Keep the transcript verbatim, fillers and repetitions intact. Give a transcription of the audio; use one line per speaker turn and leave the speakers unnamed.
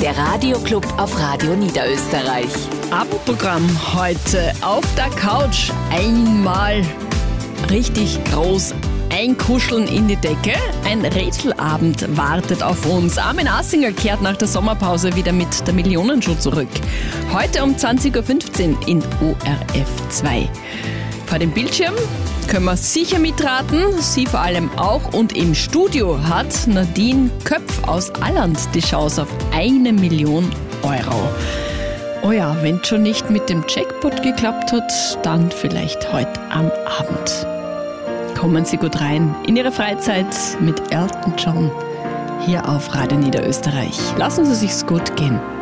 der Radioclub auf Radio Niederösterreich.
Abendprogramm heute auf der Couch. Einmal richtig groß einkuscheln in die Decke. Ein Rätselabend wartet auf uns. Armin Assinger kehrt nach der Sommerpause wieder mit der Millionenshow zurück. Heute um zwanzig Uhr fünfzehn in O R F zwei. Vor dem Bildschirm können wir sicher mitraten, Sie vor allem auch. Und im Studio hat Nadine Köpf aus Alland die Chance auf eine Million Euro. Oh ja, wenn es schon nicht mit dem Jackpot geklappt hat, dann vielleicht heute am Abend. Kommen Sie gut rein in Ihre Freizeit mit Elton John hier auf Radio Niederösterreich. Lassen Sie sich's gut gehen.